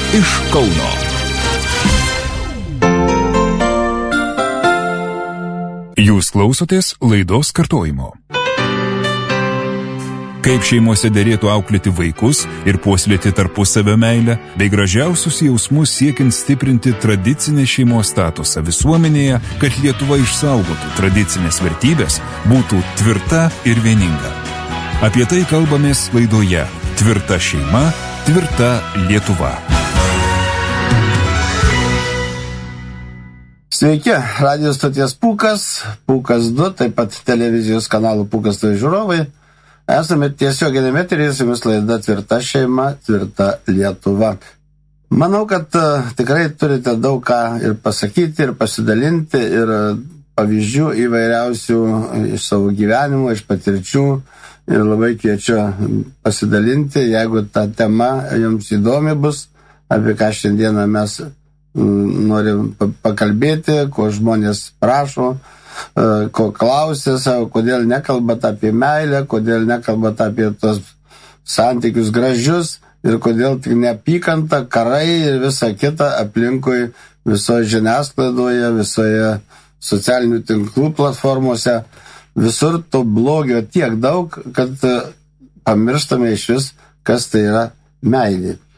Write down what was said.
iš Kauno. Jūs klausotės laidos kartojimo. Kaip šeimose derėtų auklėti vaikus ir puoselėti tarpusavio meilę, bei gražiausius jausmus siekiant stiprinti tradicinę šeimos statusą visuomenėje, kad Lietuva išsaugotų tradicinės vertybės, būtų tvirta ir vieninga. Apie tai kalbamės laidoje Tvirta šeima, tvirta Lietuva. Sveiki, radijos stoties Pūkas, Pūkas 2, taip pat televizijos kanalų Pūkas 2 žiūrovai. Esame tiesioginėme eteryje, su jumis laida Tvirta šeima, tvirta Lietuva. Manau, kad tikrai turite daug ką ir pasakyti, ir pasidalinti, ir pavyzdžių įvairiausių iš savo gyvenimo, iš patirčių. Ir labai kviečiu pasidalinti, jeigu ta tema jums įdomi bus, apie ką šiandieną mes norim pakalbėti, ko žmonės prašo, ko klausė savo, kodėl nekalbat apie meilę, kodėl nekalbat apie tos santykius gražius ir kodėl tik neapykanta, karai ir visa kita aplinkui visoje žiniasklaidoje, visoje socialinių tinklų platformose. Visur to blogio tiek daug, kad pamirštame iš vis, kas tai yra meilė.